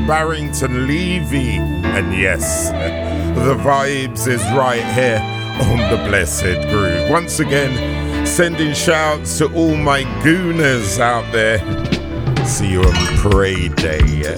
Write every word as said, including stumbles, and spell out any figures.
Barrington Levy. And yes, the vibes is right here on the Blessed Groove. Once again, sending shouts to all my gooners out there. See you on Parade Day.